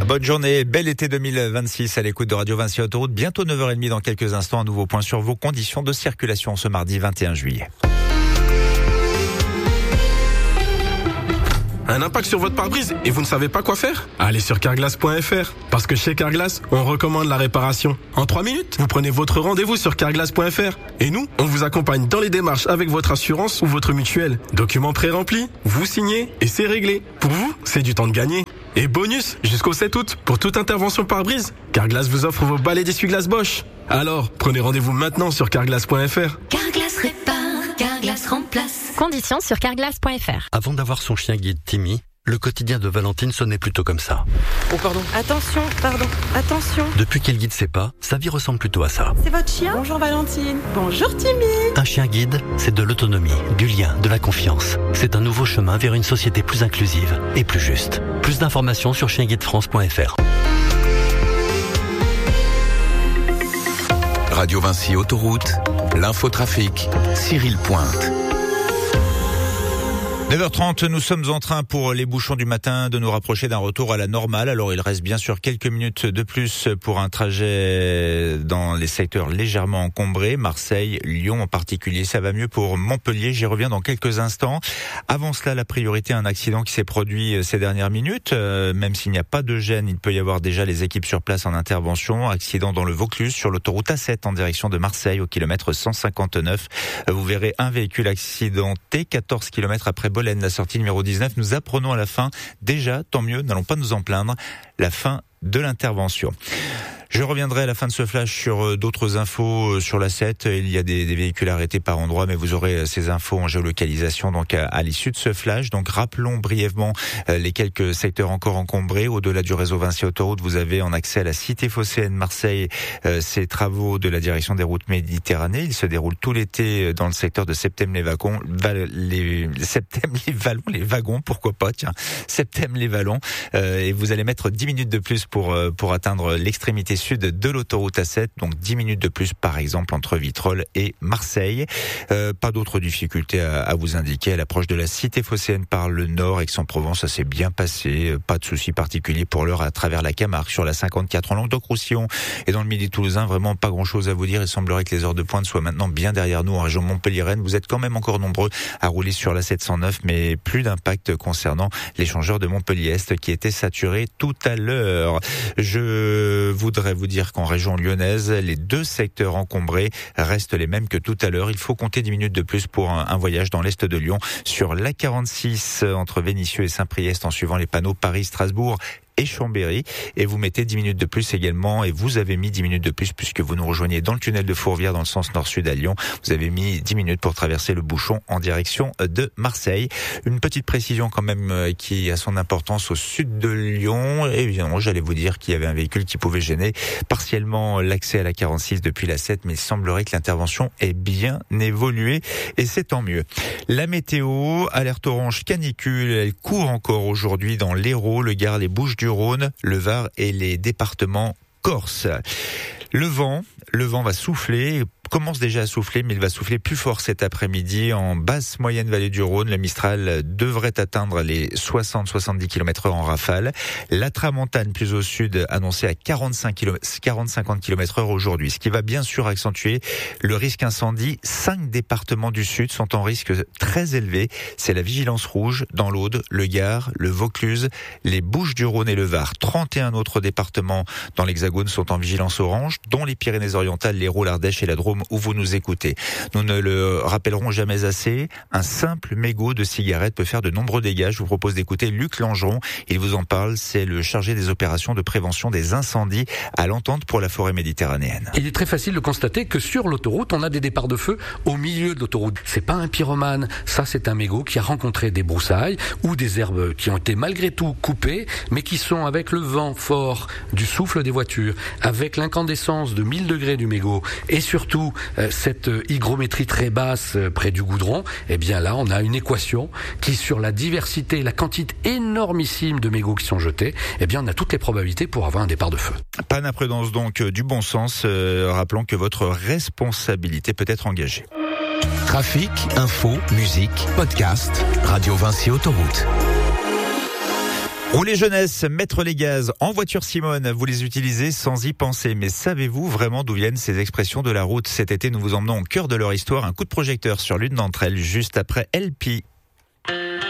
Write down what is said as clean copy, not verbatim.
Bonne journée, bel été 2026 à l'écoute de Radio Vinci Autoroute. Bientôt 9h30 dans quelques instants, un nouveau point sur vos conditions de circulation ce mardi 21 juillet. Un impact sur votre pare-brise et vous ne savez pas quoi faire? Allez sur carglass.fr. Parce que chez Carglass, on recommande la réparation. En 3 minutes, vous prenez votre rendez-vous sur carglass.fr. Et nous, on vous accompagne dans les démarches avec votre assurance ou votre mutuelle. Documents pré-remplis, vous signez et c'est réglé. Pour vous, c'est du temps de gagner. Et bonus, jusqu'au 7 août, pour toute intervention pare-brise, Carglass vous offre vos balais d'essuie-glace Bosch. Alors, prenez rendez-vous maintenant sur carglass.fr. Carglass répare, Carglass remplace. Conditions sur carglass.fr. Avant d'avoir son chien guide Timmy, le quotidien de Valentine sonnait plutôt comme ça. Oh pardon. Attention. Depuis qu'elle guide ses pas, sa vie ressemble plutôt à ça. C'est votre chien? Bonjour Valentine. Bonjour Timmy. Un chien guide, c'est de l'autonomie, du lien, de la confiance. C'est un nouveau chemin vers une société plus inclusive et plus juste. Plus d'informations sur chienguidefrance.fr. Radio Vinci Autoroute, l'infotrafic, Cyril Pointe. 9h30, nous sommes en train pour les bouchons du matin de nous rapprocher d'un retour à la normale. Alors il reste bien sûr quelques minutes de plus pour un trajet dans les secteurs légèrement encombrés. Marseille, Lyon en particulier, ça va mieux pour Montpellier. J'y reviens dans quelques instants. Avant cela, la priorité à un accident qui s'est produit ces dernières minutes. Même s'il n'y a pas de gêne, il peut y avoir déjà les équipes sur place en intervention. Accident dans le Vaucluse sur l'autoroute A7 en direction de Marseille au kilomètre 159. Vous verrez un véhicule accidenté 14 km après la sortie numéro 19. Nous apprenons à la fin, déjà, tant mieux, n'allons pas nous en plaindre, la fin de l'intervention. Je reviendrai à la fin de ce flash sur d'autres infos sur la 7. Il y a des véhicules arrêtés par endroits, mais vous aurez ces infos en géolocalisation donc à l'issue de ce flash. Donc rappelons brièvement les quelques secteurs encore encombrés. Au-delà du réseau Vinci Autoroute, vous avez en accès à la cité phocéenne Marseille ces travaux de la direction des routes Méditerranée. Ils se déroulent tout l'été dans le secteur de Septème-les-Vallons. Septème-les-Vallons. Et vous allez mettre 10 minutes de plus pour atteindre l'extrémité sud de l'autoroute A7, donc 10 minutes de plus par exemple entre Vitrolles et Marseille. Pas d'autres difficultés à vous indiquer à l'approche de la cité phocéenne par le nord. Aix-en-Provence, ça s'est bien passé, pas de soucis particuliers pour l'heure à travers la Camargue sur la 54 en Languedoc-Roussillon et dans le Midi toulousain, vraiment pas grand chose à vous dire. Il semblerait que les heures de pointe soient maintenant bien derrière nous en région Montpellier-Rennes. Vous êtes quand même encore nombreux à rouler sur la 709, mais plus d'impact concernant l'échangeur de Montpellier-Est qui était saturé tout à l'heure. Je voudrais vous dire qu'en région lyonnaise, les deux secteurs encombrés restent les mêmes que tout à l'heure. Il faut compter 10 minutes de plus pour un voyage dans l'est de Lyon sur l'A46 entre Vénissieux et Saint-Priest en suivant les panneaux Paris-Strasbourg et Chambéry, et vous mettez 10 minutes de plus également, et vous avez mis 10 minutes de plus puisque vous nous rejoignez dans le tunnel de Fourvière dans le sens nord-sud à Lyon. Vous avez mis 10 minutes pour traverser le bouchon en direction de Marseille. Une petite précision quand même qui a son importance au sud de Lyon. Évidemment, j'allais vous dire qu'il y avait un véhicule qui pouvait gêner partiellement l'accès à la 46 depuis la 7, mais il semblerait que l'intervention ait bien évolué et c'est tant mieux. La météo, alerte orange canicule, elle court encore aujourd'hui dans l'Hérault, le Gard, les Bouches-du-Rhône, le Var et les départements corses. Le vent va souffler, commence déjà à souffler, mais il va souffler plus fort cet après-midi en basse moyenne vallée du Rhône. Le Mistral devrait atteindre les 60-70 km/h en rafale. La tramontane plus au sud annoncée à 40-50 km/h aujourd'hui. Ce qui va bien sûr accentuer le risque incendie. 5 départements du sud sont en risque très élevé. C'est la vigilance rouge dans l'Aude, le Gard, le Vaucluse, les Bouches-du-Rhône et le Var. 31 autres départements dans l'Hexagone sont en vigilance orange, dont les Pyrénées-Orientales, l'Hérault, l'Ardèche et la Drôme où vous nous écoutez. Nous ne le rappellerons jamais assez, un simple mégot de cigarette peut faire de nombreux dégâts. Je vous propose d'écouter Luc Langeron, il vous en parle, c'est le chargé des opérations de prévention des incendies à l'Entente pour la forêt méditerranéenne. Il est très facile de constater que sur l'autoroute, on a des départs de feu au milieu de l'autoroute. C'est pas un pyromane, ça c'est un mégot qui a rencontré des broussailles ou des herbes qui ont été malgré tout coupées, mais qui sont avec le vent fort du souffle des voitures, avec l'incandescence de 1000 degrés du mégot et surtout cette hygrométrie très basse près du goudron, eh bien là on a une équation qui sur la diversité, la quantité énormissime de mégots qui sont jetés, eh bien on a toutes les probabilités pour avoir un départ de feu. Panne imprudence donc du bon sens, rappelons que votre responsabilité peut être engagée. Trafic, info, musique, podcast, Radio Vinci Autoroute. Rouler jeunesse, mettre les gaz en voiture Simone, vous les utilisez sans y penser. Mais savez-vous vraiment d'où viennent ces expressions de la route ? Cet été, nous vous emmenons au cœur de leur histoire. Un coup de projecteur sur l'une d'entre elles, juste après LP.